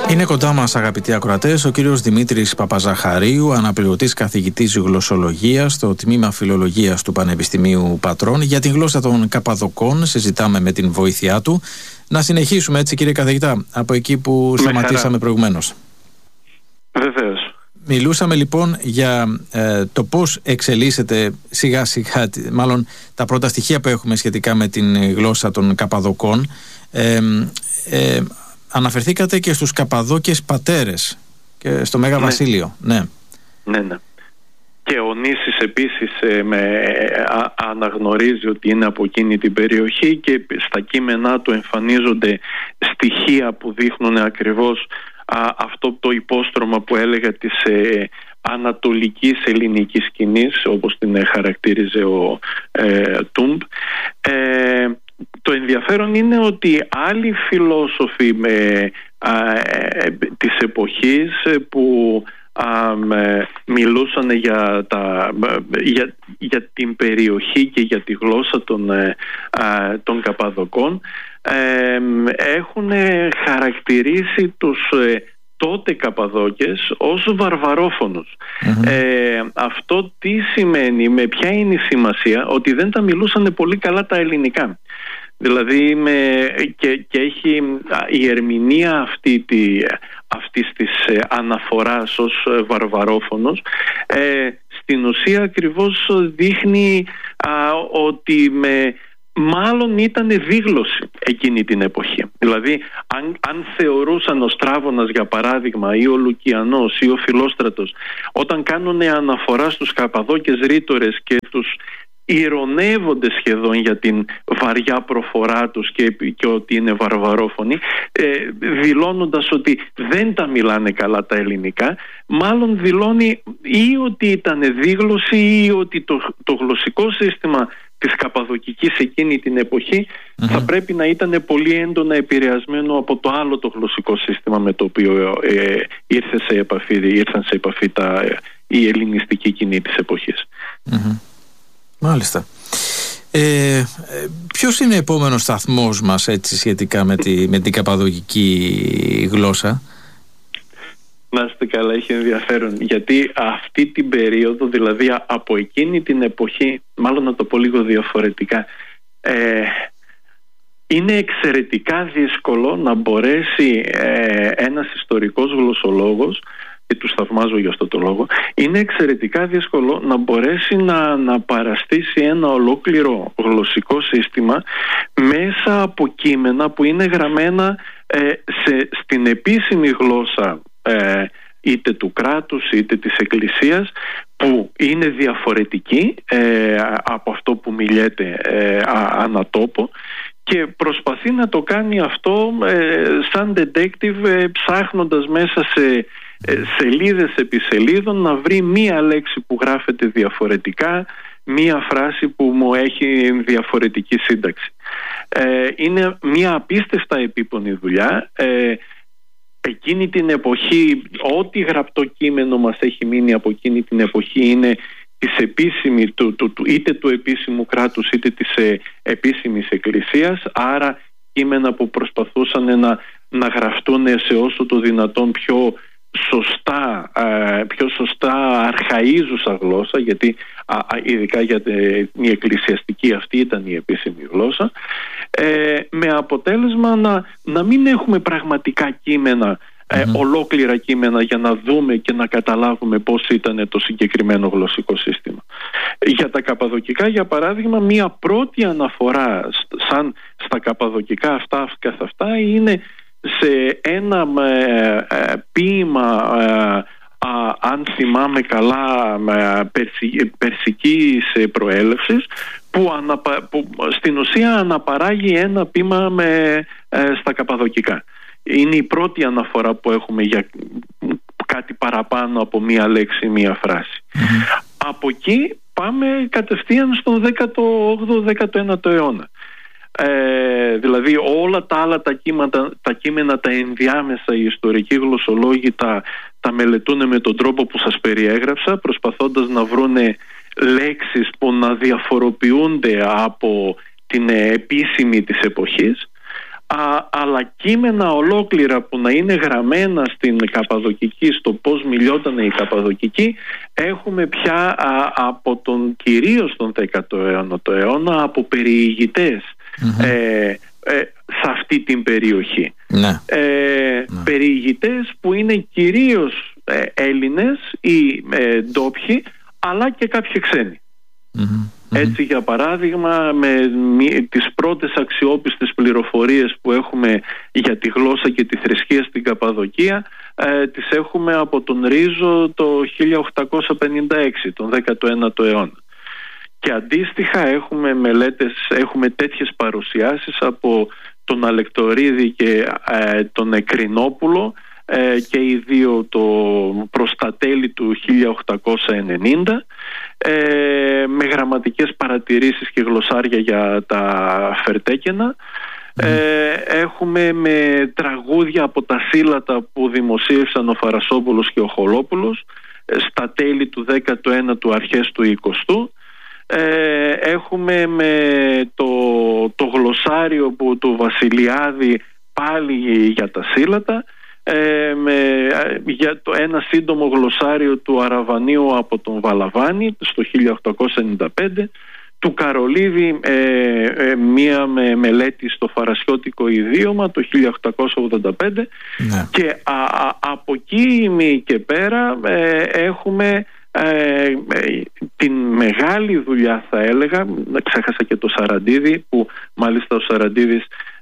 Είναι κοντά μας, αγαπητοί ακροατές, ο κύριος Δημήτρης Παπαζαχαρίου, αναπληρωτής καθηγητής γλωσσολογίας στο Τμήμα Φιλολογίας του Πανεπιστημίου Πατρών. Για την γλώσσα των Καπαδοκών συζητάμε με την βοήθειά του. Να συνεχίσουμε έτσι, κύριε καθηγητά, από εκεί που σταματήσαμε προηγουμένως. Βεβαίως. Μιλούσαμε λοιπόν για το πώς εξελίσσεται σιγά σιγά, μάλλον τα πρώτα στοιχεία που έχουμε σχετικά με την γλώσσα των Καπαδοκών. Αναφερθήκατε και στους Καπαδόκες πατέρες και στο Μέγα Βασίλειο. Ναι. Και ο Νήσης επίσης αναγνωρίζει ότι είναι από εκείνη την περιοχή και στα κείμενά του εμφανίζονται στοιχεία που δείχνουν ακριβώς αυτό το υπόστρωμα που έλεγα της ανατολικής ελληνικής σκηνής, όπως την χαρακτήριζε ο Τούμπ. Το ενδιαφέρον είναι ότι άλλοι φιλόσοφοι της εποχής που μιλούσαν για την περιοχή και για τη γλώσσα των Καπαδοκών έχουν χαρακτηρίσει τους τότε Καπαδόκες ως βαρβαρόφωνους. Αυτό τι σημαίνει, με ποια είναι η σημασία? Ότι δεν τα μιλούσαν πολύ καλά τα ελληνικά. Δηλαδή και έχει η ερμηνεία αυτής της αναφοράς ως βαρβαρόφωνος στην ουσία ακριβώς δείχνει ότι μάλλον ήταν δίγλωση εκείνη την εποχή. Δηλαδή αν θεωρούσαν ο Στράβωνας για παράδειγμα ή ο Λουκιανός ή ο Φιλόστρατος, όταν κάνουν αναφορά στους Καπαδόκες ρήτορες και τους ηρωνεύονται σχεδόν για την βαριά προφορά τους και ότι είναι βαρβαρόφωνοι, δηλώνοντας ότι δεν τα μιλάνε καλά τα ελληνικά, μάλλον δηλώνει ή ότι ήταν δίγλωση ή ότι το γλωσσικό σύστημα της Καπαδοκικής εκείνη την εποχή θα πρέπει να ήταν πολύ έντονα επηρεασμένο από το άλλο το γλωσσικό σύστημα με το οποίο ήρθαν σε επαφή η ελληνιστική κοινή της εποχής. Μάλιστα. Ποιος είναι ο επόμενος σταθμός μας έτσι σχετικά με την καπαδοκική γλώσσα? Να είστε καλά, έχει ενδιαφέρον, γιατί αυτή την περίοδο, δηλαδή από εκείνη την εποχή, μάλλον να το πω λίγο διαφορετικά, είναι εξαιρετικά δύσκολο να μπορέσει ένας ιστορικός γλωσσολόγος, και τους θαυμάζω για αυτό το λόγο, είναι εξαιρετικά δύσκολο να μπορέσει να παραστήσει ένα ολόκληρο γλωσσικό σύστημα μέσα από κείμενα που είναι γραμμένα στην επίσημη γλώσσα είτε του κράτους είτε της εκκλησίας, που είναι διαφορετική από αυτό που μιλιέται ανατόπο, και προσπαθεί να το κάνει αυτό σαν detective, ψάχνοντας μέσα σε σελίδες επί σελίδων να βρει μία λέξη που γράφεται διαφορετικά, μία φράση που μου έχει διαφορετική σύνταξη. Είναι μία απίστευτα επίπονη δουλειά. Εκείνη την εποχή, ό,τι γραπτό κείμενο μας έχει μείνει από εκείνη την εποχή είναι της είτε του επίσημου κράτους είτε της επίσημης εκκλησίας, άρα κείμενα που προσπαθούσαν να γραφτούν σε όσο το δυνατόν πιο σωστά αρχαΐζουσα γλώσσα, γιατί ειδικά για την εκκλησιαστική αυτή ήταν η επίσημη γλώσσα, με αποτέλεσμα να μην έχουμε πραγματικά κείμενα, ολόκληρα κείμενα για να δούμε και να καταλάβουμε πώς ήταν το συγκεκριμένο γλωσσικό σύστημα. Για τα καπαδοκικά, για παράδειγμα, μία πρώτη αναφορά στα καπαδοκικά αυτά καθ' αυτά είναι σε ένα ποίημα, αν θυμάμαι καλά, περσικής προέλευσης, που στην ουσία αναπαράγει ένα ποίημα στα καπαδοκικά. Είναι η πρώτη αναφορά που έχουμε για κάτι παραπάνω από μία λέξη, μία φράση. Από εκεί πάμε κατευθείαν στον 18ο-19ο αιώνα. Δηλαδή όλα τα άλλα τα κείμενα τα ενδιάμεσα, οι ιστορικοί γλωσσολόγοι τα μελετούν με τον τρόπο που σας περιέγραψα, προσπαθώντας να βρούνε λέξεις που να διαφοροποιούνται από την επίσημη της εποχής. αλλά κείμενα ολόκληρα που να είναι γραμμένα στην Καπαδοκική, στο πώς μιλιόταν η Καπαδοκική, έχουμε πια από κυρίως τον 19ο αιώνα από περιηγητές σε αυτή την περιοχή. Περιηγητές που είναι κυρίως Έλληνες ή ντόπιοι, αλλά και κάποιοι ξένοι. Έτσι, για παράδειγμα, με τις πρώτες αξιόπιστες πληροφορίες που έχουμε για τη γλώσσα και τη θρησκεία στην Καπαδοκία, τις έχουμε από τον Ρίζο το 1856, τον 19ο αιώνα. Και αντίστοιχα έχουμε μελέτες, έχουμε τέτοιες παρουσιάσεις από τον Αλεκτορίδη και τον Εκρινόπουλο, και οι δύο το προς τα τέλη του 1890, με γραμματικές παρατηρήσεις και γλωσσάρια για τα φερτέκαινα. Έχουμε με τραγούδια από τα σύλλατα που δημοσίευσαν ο Φαρασόπουλος και ο Χολόπουλος στα τέλη του 19ου, αρχές του 20ου. Έχουμε με το γλωσσάριο του Βασιλιάδη, πάλι για τα σύλλατα, για ένα σύντομο γλωσσάριο του Αραβανίου από τον Βαλαβάνη στο 1895, του Καρολίδη μία μελέτη στο φαρασιώτικο ιδίωμα το 1885, και από εκεί και πέρα έχουμε την μεγάλη δουλειά, θα έλεγα, ξέχασα και το Σαραντίδη, που μάλιστα ο Σαραντίδης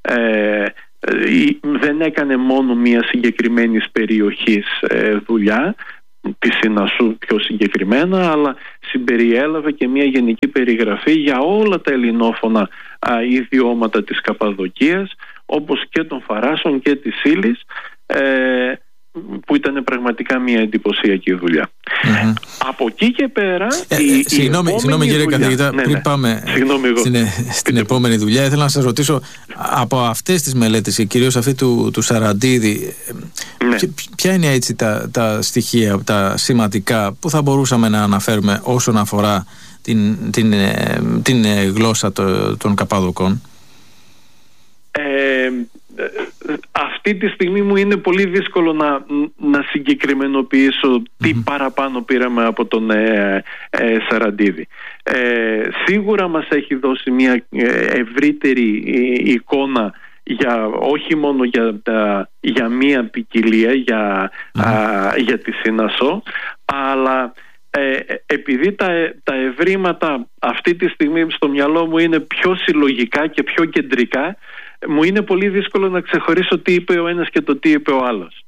δεν έκανε μόνο μία συγκεκριμένης περιοχής δουλειά, τη Συνασσού πιο συγκεκριμένα, αλλά συμπεριέλαβε και μία γενική περιγραφή για όλα τα ελληνόφωνα ιδιώματα της Καπαδοκίας, όπως και των Φαράσων και της Ήλης, που ήταν πραγματικά μια εντυπωσιακή δουλειά. Από εκεί και πέρα συγγνώμη κύριε καθηγητά, πριν πάμε στην επόμενη δουλειά, ήθελα να σας ρωτήσω, από αυτές τις μελέτες και κυρίως αυτή του Σαραντίδη, ποια είναι έτσι τα στοιχεία, τα σημαντικά που θα μπορούσαμε να αναφέρουμε όσον αφορά την γλώσσα των Καπαδοκών? Αυτή τη στιγμή μου είναι πολύ δύσκολο να συγκεκριμενοποιήσω τι παραπάνω πήραμε από τον Σαραντίδη. Σίγουρα μας έχει δώσει μια ευρύτερη εικόνα όχι μόνο για μια ποικιλία, για τη Σύνασσο, αλλά επειδή τα ευρήματα αυτή τη στιγμή στο μυαλό μου είναι πιο συλλογικά και πιο κεντρικά, μου είναι πολύ δύσκολο να ξεχωρίσω τι είπε ο ένας και το τι είπε ο άλλος.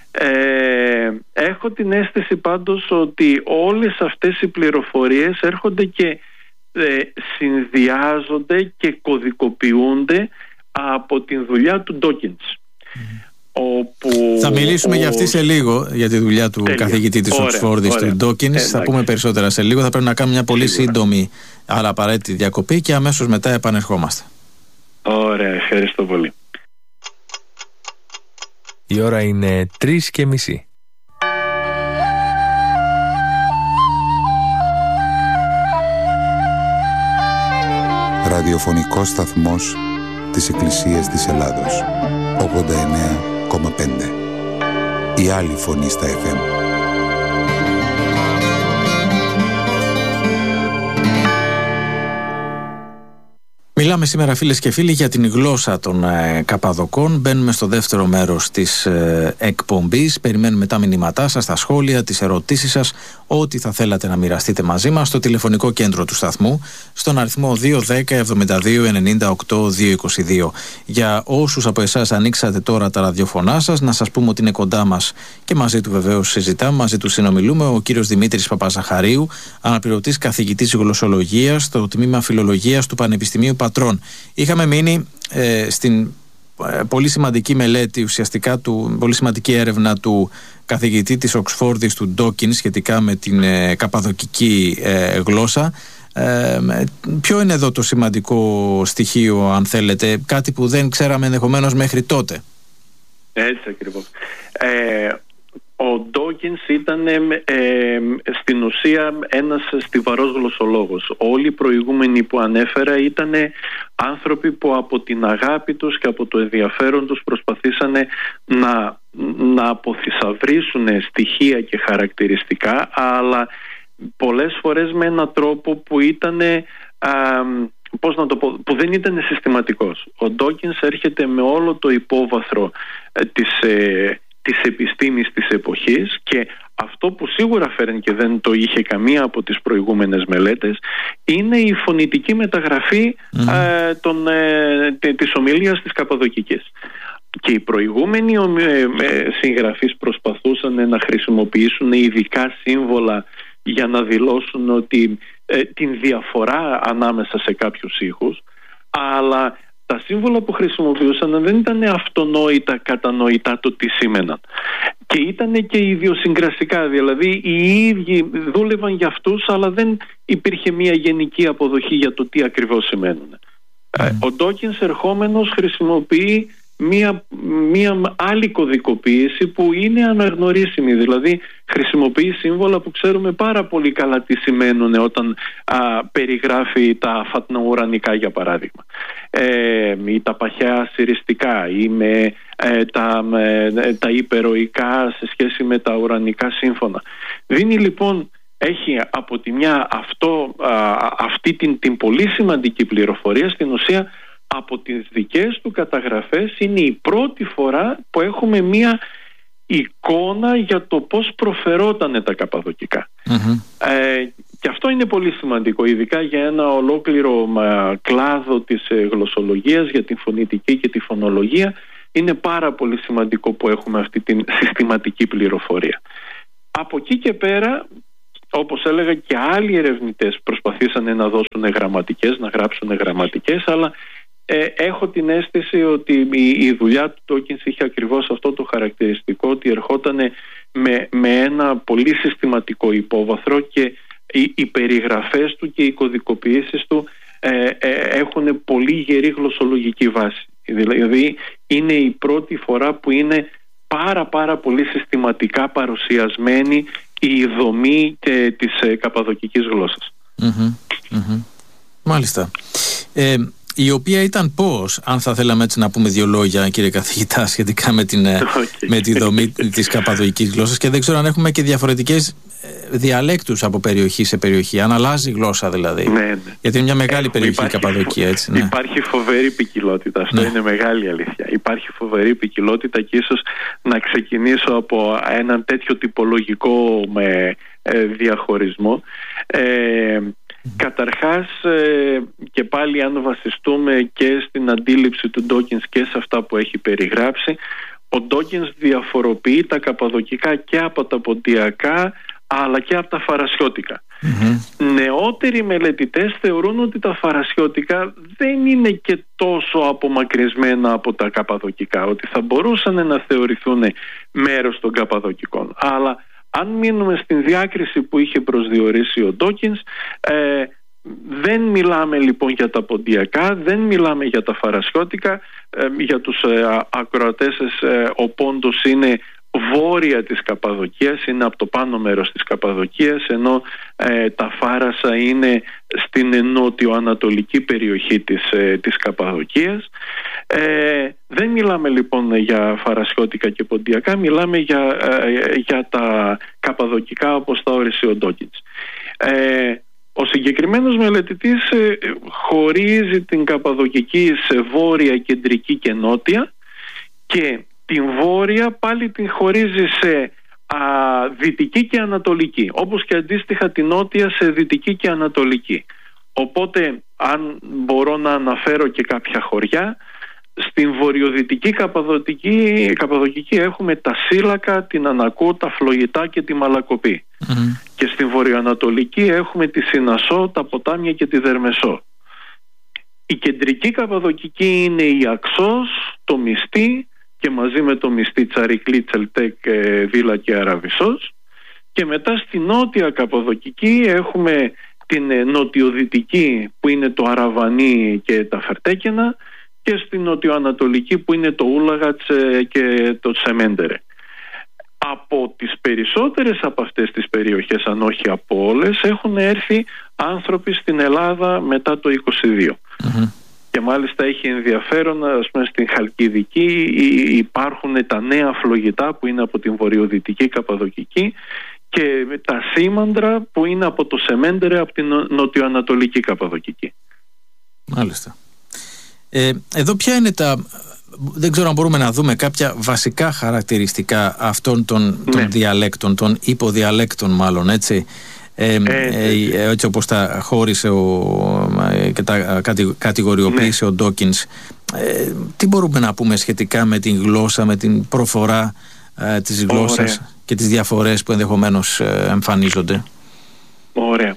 Έχω την αίσθηση πάντως ότι όλες αυτές οι πληροφορίες έρχονται και συνδυάζονται και κωδικοποιούνται από την δουλειά του Ντόκινς. Θα μιλήσουμε για αυτή σε λίγο, για τη δουλειά του καθηγητή της Οξφόρδης, του Ντόκινς. Θα πούμε περισσότερα σε λίγο. Θα πρέπει να κάνουμε μια πολύ σύντομη αλλά απαραίτητη διακοπή και αμέσως μετά επανερχόμαστε. Ωραία, ευχαριστώ πολύ. Η ώρα είναι 3:30. Ραδιοφωνικός σταθμός της Εκκλησίας της Ελλάδος, 89,5. Η άλλη φωνή στα FM. Μιλάμε σήμερα, φίλες και φίλοι, για την γλώσσα των Καπαδοκών. Μπαίνουμε στο δεύτερο μέρος της εκπομπής. Περιμένουμε τα μηνύματά σας, τα σχόλια, τις ερωτήσεις σας, ό,τι θα θέλατε να μοιραστείτε μαζί μας στο τηλεφωνικό κέντρο του σταθμού, στον αριθμό 210 72 98 222. Για όσους από εσάς ανοίξατε τώρα τα ραδιοφωνά σας, να σας πούμε ότι είναι κοντά μας και μαζί του βεβαίως συζητάμε, μαζί του συνομιλούμε, ο κύριος Δημήτρης Παπαζαχαρίου, αναπληρωτής καθηγητής γλωσσολογίας στο τμήμα Φιλολογίας του Πανεπιστημίου Πατρών. Είχαμε μείνει στην πολύ σημαντική μελέτη, ουσιαστικά πολύ σημαντική έρευνα του καθηγητή της Οξφόρδης, του Ντόκινς, σχετικά με την καπαδοκική γλώσσα. Ποιο είναι εδώ το σημαντικό στοιχείο, αν θέλετε, κάτι που δεν ξέραμε ενδεχομένως μέχρι τότε? Έτσι ακριβώς. Ο Ντόκινς ήταν στην ουσία ένας στιβαρός γλωσσολόγος. Όλοι οι προηγούμενοι που ανέφερα ήταν άνθρωποι που από την αγάπη τους και από το ενδιαφέρον τους προσπαθήσανε να αποθυσαυρίσουν στοιχεία και χαρακτηριστικά, αλλά πολλές φορές με έναν τρόπο που ήταν που δεν ήταν συστηματικός. Ο Ντόκινς έρχεται με όλο το υπόβαθρο της επιστήμης της εποχής, και αυτό που σίγουρα φέρνει και δεν το είχε καμία από τις προηγούμενες μελέτες είναι η φωνητική μεταγραφή της ομιλίας της Καπαδοκικής. Και οι προηγούμενοι συγγραφείς προσπαθούσαν να χρησιμοποιήσουν ειδικά σύμβολα για να δηλώσουν ότι την διαφορά ανάμεσα σε κάποιους ήχους, αλλά τα σύμβολα που χρησιμοποιούσαν δεν ήταν αυτονόητα κατανοητά το τι σήμαιναν, και ήταν και ιδιοσυγκρασικά, δηλαδή οι ίδιοι δούλευαν για αυτούς, αλλά δεν υπήρχε μια γενική αποδοχή για το τι ακριβώς σημαίνουν. Ο Ντόκινς ερχόμενος χρησιμοποιεί μία άλλη κωδικοποίηση που είναι αναγνωρίσιμη, δηλαδή χρησιμοποιεί σύμβολα που ξέρουμε πάρα πολύ καλά τι σημαίνουν όταν περιγράφει τα φατνοουρανικά, για παράδειγμα, ή τα παχαία συριστικά, ή τα υπεροϊκά σε σχέση με τα ουρανικά σύμφωνα. Δίνει λοιπόν, έχει από τη μια αυτή την πολύ σημαντική πληροφορία. Στην ουσία από τις δικές του καταγραφές είναι η πρώτη φορά που έχουμε μία εικόνα για το πώς προφερότανε τα καπαδοκικά. Και αυτό είναι πολύ σημαντικό, ειδικά για ένα ολόκληρο κλάδο της γλωσσολογίας, για την φωνητική και τη φωνολογία. Είναι πάρα πολύ σημαντικό που έχουμε αυτή την συστηματική πληροφορία. Από εκεί και πέρα, όπως έλεγα, και άλλοι ερευνητές προσπαθήσανε να δώσουν γραμματικές, να γράψουν γραμματικές, αλλά έχω την αίσθηση ότι η δουλειά του Ντόκινς είχε ακριβώς αυτό το χαρακτηριστικό, ότι ερχόταν με ένα πολύ συστηματικό υπόβαθρο, και οι περιγραφές του και οι κωδικοποιήσεις του έχουν πολύ γερή γλωσσολογική βάση. Δηλαδή είναι η πρώτη φορά που είναι πάρα πολύ συστηματικά παρουσιασμένη η δομή της καπαδοκικής γλώσσας. Μάλιστα. Η οποία ήταν πώς, αν θα θέλαμε έτσι να πούμε δύο λόγια, κύριε καθηγητά, σχετικά με τη δομή της καπαδοκικής γλώσσας, και δεν ξέρω αν έχουμε και διαφορετικές διαλέκτους από περιοχή σε περιοχή, αν αλλάζει η γλώσσα δηλαδή. Ναι. Γιατί είναι μια μεγάλη περιοχή η Καπαδοκία, έτσι. Ναι. Υπάρχει φοβερή ποικιλότητα, αυτό είναι μεγάλη αλήθεια. Υπάρχει φοβερή ποικιλότητα, και ίσως να ξεκινήσω από έναν τέτοιο τυπολογικό διαχωρισμό. Καταρχάς, και πάλι αν βασιστούμε και στην αντίληψη του Ντόκινς και σε αυτά που έχει περιγράψει, ο Ντόκινς διαφοροποιεί τα καπαδοκικά και από τα ποντιακά, αλλά και από τα φαρασιώτικα. Νεότεροι μελετητές θεωρούν ότι τα φαρασιώτικα δεν είναι και τόσο απομακρυσμένα από τα καπαδοκικά, ότι θα μπορούσαν να θεωρηθούν μέρος των καπαδοκικών. Αλλά αν μείνουμε στην διάκριση που είχε προσδιορίσει ο Ντόκινς, δεν μιλάμε λοιπόν για τα ποντιακά, δεν μιλάμε για τα φαρασιώτικα. Για τους ακροατές, ο Πόντος είναι βόρεια της Καπαδοκίας, είναι από το πάνω μέρος της Καπαδοκίας, ενώ τα Φάρασα είναι στην νότιο-ανατολική περιοχή της Καπαδοκίας. Δεν μιλάμε λοιπόν για φαρασιώτικα και ποντιακά, μιλάμε για τα καπαδοκικά, όπως τα όρισε ο Ντόκινς. Ο συγκεκριμένος μελετητής χωρίζει την Καπαδοκική σε βόρεια, κεντρική και νότια, και την βόρεια πάλι την χωρίζει σε δυτική και ανατολική, όπως και αντίστοιχα την νότια σε δυτική και ανατολική. Οπότε, αν μπορώ να αναφέρω και κάποια χωριά, στην βορειοδυτική Καπαδοκική έχουμε τα Σύλακα, την Ανακό, τα Φλογητά και τη Μαλακοπή. Και στην βορειοανατολική έχουμε τη Συνασσό, τα Ποτάμια και τη Δερμεσό. Η κεντρική Καπαδοκική είναι η Αξός, το Μυστή, και μαζί με το Μυστή Τσαρικλή, Τσελτέκ, Βίλα και Αραβισσός. Και μετά στη νότια Καπαδοκική έχουμε την νοτιοδυτική, που είναι το Αραβανί και τα Φερτέκαινα, και στην νοτιοανατολική που είναι το Ούλαγατς και το Τσεμέντερε. από τις περισσότερες από αυτές τις περιοχές, αν όχι από όλες, έχουν έρθει άνθρωποι στην Ελλάδα μετά το 22. Και μάλιστα έχει ενδιαφέρον, ας πούμε, στην Χαλκιδική υπάρχουν τα νέα φλογητά που είναι από την βορειοδυτική Καπαδοκική και τα σήμαντρα που είναι από το Σεμέντερε, από την νοτιοανατολική Καπαδοκική. Μάλιστα. Εδώ ποια είναι δεν ξέρω αν μπορούμε να δούμε κάποια βασικά χαρακτηριστικά αυτών των διαλέκτων, των υποδιαλέκτων μάλλον, έτσι. Έτσι όπως τα χώρισε και τα κατηγοριοποίησε ο Ντόκινς. Τι μπορούμε να πούμε σχετικά με την γλώσσα, με την προφορά της γλώσσας και τις διαφορές που ενδεχομένως εμφανίζονται? Ωραία.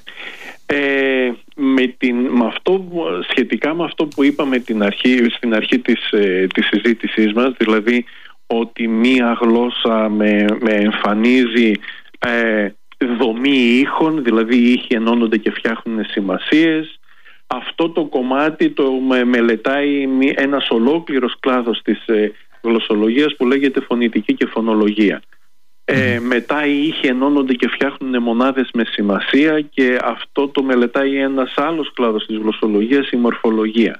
Σχετικά με αυτό που είπαμε στην αρχή της συζήτησής μας, δηλαδή ότι μία γλώσσα με εμφανίζει δομή ήχων, δηλαδή οι ήχοι ενώνονται και φτιάχνουν σημασίες. Αυτό το κομμάτι το μελετάει ένας ολόκληρος κλάδος της γλωσσολογίας που λέγεται φωνητική και φωνολογία. Μετά οι ήχοι ενώνονται και φτιάχνουν μονάδες με σημασία, και αυτό το μελετάει ένας άλλος κλάδος της γλωσσολογίας, η μορφολογία.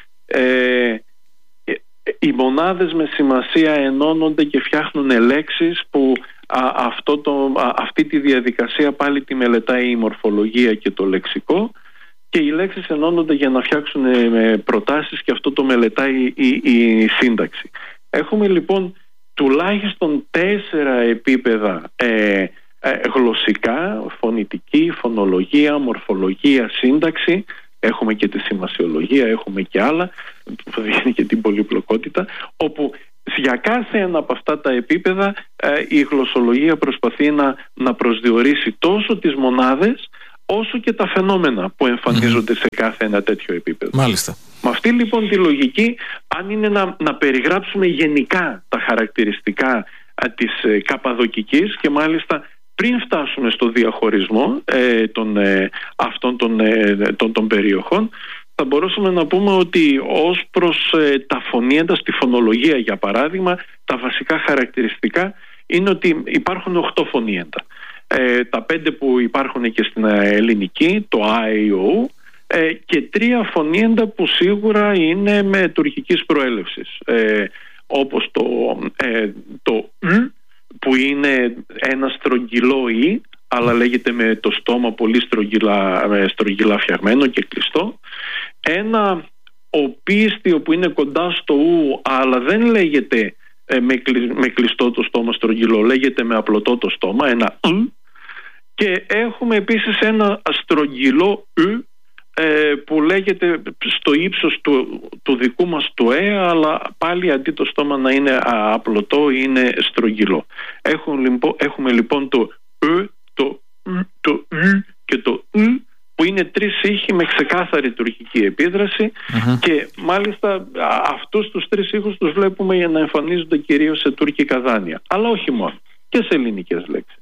Οι μονάδες με σημασία ενώνονται και φτιάχνουν λέξεις που αυτή τη διαδικασία πάλι τη μελετάει η μορφολογία και το λεξικό, και οι λέξεις ενώνονται για να φτιάξουν προτάσεις, και αυτό το μελετάει η σύνταξη. Έχουμε λοιπόν τουλάχιστον 4 επίπεδα γλωσσικά: φωνητική, φωνολογία, μορφολογία, σύνταξη. Έχουμε και τη σημασιολογία, έχουμε και άλλα που δίνει και την πολυπλοκότητα, όπου για κάθε ένα από αυτά τα επίπεδα η γλωσσολογία προσπαθεί να προσδιορίσει τόσο τις μονάδες όσο και τα φαινόμενα που εμφανίζονται σε κάθε ένα τέτοιο επίπεδο. Μάλιστα. Με αυτή λοιπόν τη λογική, αν είναι να περιγράψουμε γενικά τα χαρακτηριστικά της Καπαδοκικής, και μάλιστα πριν φτάσουμε στο διαχωρισμό των περιοχών, θα μπορούσαμε να πούμε ότι ως προς τα φωνήεντα, στη φωνολογία για παράδειγμα, τα βασικά χαρακτηριστικά είναι ότι υπάρχουν 8 φωνήεντα. Τα 5 που υπάρχουν και στην ελληνική, το A-I-O, και 3 φωνήεντα που σίγουρα είναι με τουρκικής προέλευσης, όπως το που είναι ένα στρογγυλό «η», αλλά λέγεται με το στόμα πολύ στρογγυλά φτιαγμένο και κλειστό. Ένα οπίστιο που είναι κοντά στο «ου», αλλά δεν λέγεται με κλειστό το στόμα στρογγυλό, λέγεται με απλωτό το στόμα, ένα «ου». Και έχουμε επίσης ένα στρογγυλό «ου» που λέγεται στο ύψος του δικού μας του αλλά πάλι αντί το στόμα να είναι απλωτό είναι στρογγυλό. Έχουμε λοιπόν το το και το που είναι 3 ήχοι με ξεκάθαρη τουρκική επίδραση, και μάλιστα αυτούς τους 3 ήχους τους βλέπουμε για να εμφανίζονται κυρίως σε τουρκικά δάνεια, αλλά όχι μόνο, και σε ελληνικές λέξεις.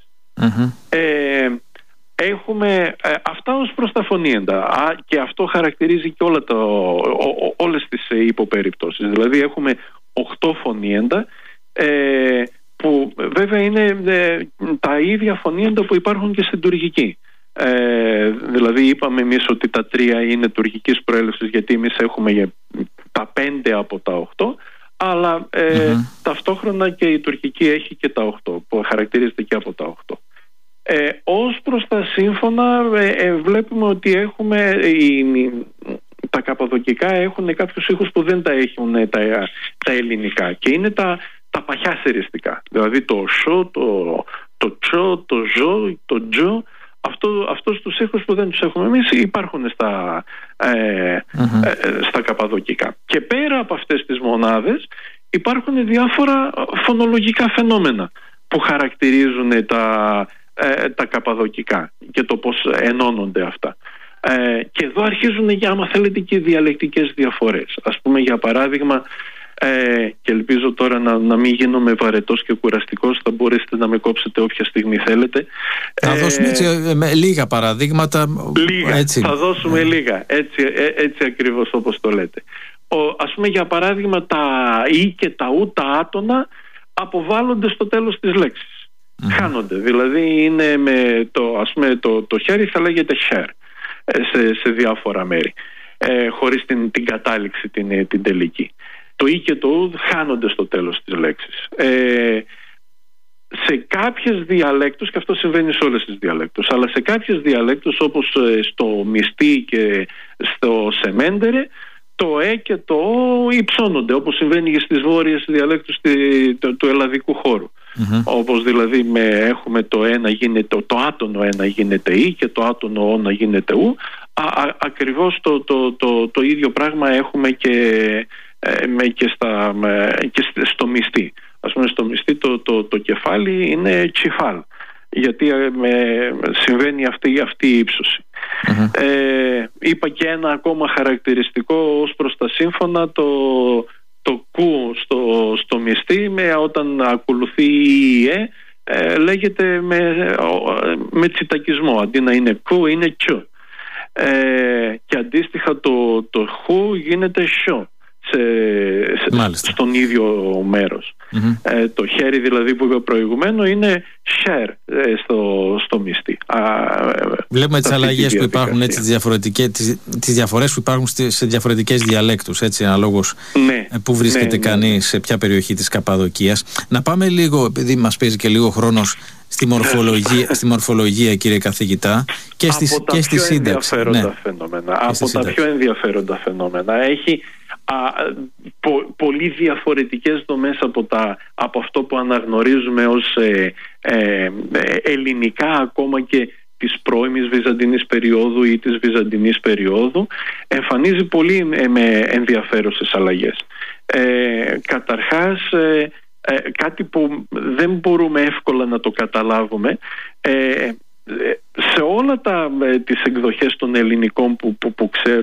Έχουμε αυτά ως προς τα φωνήεντα, και αυτό χαρακτηρίζει και όλες τις υποπεριπτώσεις. Δηλαδή έχουμε 8 φωνήεντα, που βέβαια είναι τα ίδια φωνήεντα που υπάρχουν και στην τουρκική. Δηλαδή είπαμε εμείς ότι τα 3 είναι τουρκικής προέλευσης, γιατί εμείς έχουμε τα 5 από τα 8, αλλά ταυτόχρονα και η τουρκική έχει και τα 8 που χαρακτηρίζεται και από τα 8. Ως προς τα σύμφωνα, βλέπουμε ότι έχουμε τα καπαδοκικά έχουν κάποιους ήχους που δεν τα έχουν τα ελληνικά, και είναι τα παχιά σεριστικά, δηλαδή το σο, το τσο, το ζω, το τζο. Αυτούς τους ήχους που δεν τους έχουμε εμείς υπάρχουν στα καπαδοκικά. Και πέρα από αυτές τις μονάδες υπάρχουν διάφορα φωνολογικά φαινόμενα που χαρακτηρίζουν τα καπαδοκικά και το πώς ενώνονται αυτά. Και εδώ αρχίζουν, άμα θέλετε, και οι διαλεκτικές διαφορές. Ας πούμε, για παράδειγμα, και ελπίζω τώρα να μην γίνομαι βαρετός και κουραστικός, θα μπορέσετε να με κόψετε όποια στιγμή θέλετε. Θα δώσουμε λίγα παραδείγματα. Έτσι. Θα δώσουμε λίγα, έτσι ακριβώς όπως το λέτε. Ας πούμε, για παράδειγμα, τα «η» και τα «ου», τα άτονα, αποβάλλονται στο τέλος της λέξης. Χάνονται. Δηλαδή είναι με το χέρι θα λέγεται χέρ σε διάφορα μέρη, χωρίς την κατάληξη την τελική. Το ή και το ου χάνονται στο τέλος της λέξης. Σε κάποιες διαλέκτους, και αυτό συμβαίνει σε όλες τις διαλέκτους, αλλά σε κάποιες διαλέκτους όπως στο μυστή και στο σεμέντερε, το και το υψώνονται, όπως συμβαίνει και στις βόρειες διαλέκτους του ελλαδικού χώρου. Όπως δηλαδή έχουμε το ένα γίνεται, το άτονο ένα γίνεται ή και το άτονο να γίνεται ου. Ακριβώς το ίδιο πράγμα έχουμε και στο μυστή. Ας πούμε στο μυστή το κεφάλι είναι τσιφάλ, γιατί συμβαίνει αυτή η ύψωση. Είπα και ένα ακόμα χαρακτηριστικό ως προς τα σύμφωνα, το κου στο μυστή όταν ακολουθεί η λέγεται με τσιτακισμό, αντί να είναι κου είναι τσου, και αντίστοιχα το χου γίνεται σιο στον ίδιο μέρος. Το χέρι δηλαδή που είπα προηγουμένω είναι share στο μυστή. Βλέπουμε τις αλλαγές που υπάρχουν, τις διαφορές που υπάρχουν σε διαφορετικές διαλέκτους, έτσι, αναλόγως που βρίσκεται κανείς σε ποια περιοχή της Καπαδοκίας. Να πάμε λίγο, επειδή μας παίζει και λίγο χρόνος, στη μορφολογία, κύριε καθηγητά, και στη σύνταξη. Από τα πιο ενδιαφέροντα φαινόμενα. Έχει πολύ διαφορετικές δομές από αυτό που αναγνωρίζουμε ως ελληνικά, ακόμα και της πρώιμης Βυζαντινής περίοδου ή της Βυζαντινής περίοδου. Εμφανίζει πολύ ενδιαφέρουσες αλλαγές. Καταρχάς, κάτι που δεν μπορούμε εύκολα να το καταλάβουμε, σε όλα τις εκδοχές των ελληνικών που ξέρουμε,